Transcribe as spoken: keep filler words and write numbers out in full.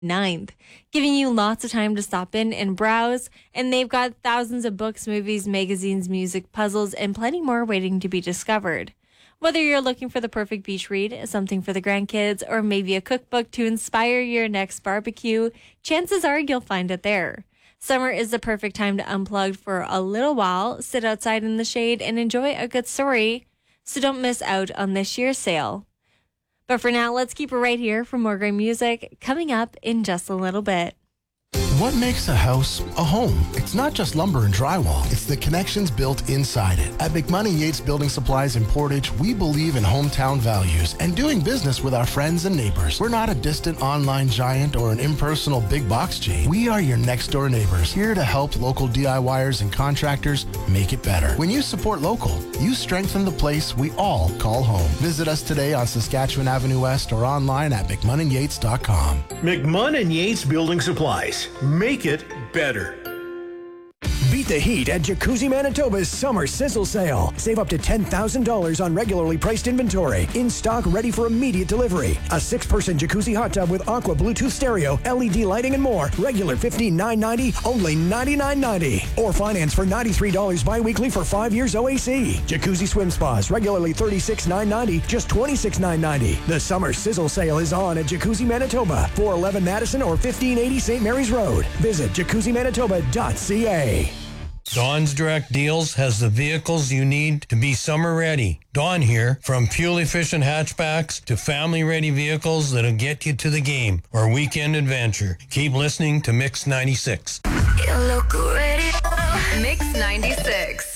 ninth, giving you lots of time to stop in and browse. And they've got thousands of books, movies, magazines, music, puzzles, and plenty more waiting to be discovered. Whether you're looking for the perfect beach read, something for the grandkids, or maybe a cookbook to inspire your next barbecue, chances are you'll find it there. Summer is the perfect time to unplug for a little while, sit outside in the shade, and enjoy a good story. So don't miss out on this year's sale. But for now, let's keep it right here for more great music coming up in just a little bit. What makes a house a home? It's not just lumber and drywall. It's the connections built inside it. At McMoney Yates Building Supplies in Portage, we believe in hometown values and doing business with our friends and neighbors. We're not a distant online giant or an impersonal big box chain. We are your next door neighbors, here to help local DIYers and contractors make it better. When you support local, you strengthen the place we all call home. Visit us today on Saskatchewan Avenue West or online at mcmunn yates dot com. McMunn Yates Building Supplies. Make it better. Beat the heat at Jacuzzi Manitoba's Summer Sizzle Sale. Save up to ten thousand dollars on regularly priced inventory. In stock, ready for immediate delivery. A six-person jacuzzi hot tub with Aqua Bluetooth stereo, L E D lighting, and more. Regular fifteen thousand nine hundred ninety dollars, only ninety-nine ninety. Or finance for ninety-three dollars bi-weekly for five years O A C. Jacuzzi swim spas, regularly thirty-six thousand nine hundred ninety dollars, just twenty-six thousand nine hundred ninety dollars. The Summer Sizzle Sale is on at Jacuzzi Manitoba, four eleven Madison or fifteen eighty Saint Mary's Road. Visit jacuzzi manitoba dot c a. Dawn's Direct Deals has the vehicles you need to be summer ready. Dawn here, from fuel-efficient hatchbacks to family-ready vehicles that'll get you to the game or weekend adventure. Keep listening to Mix ninety-six. Your local radio. Mix ninety-six.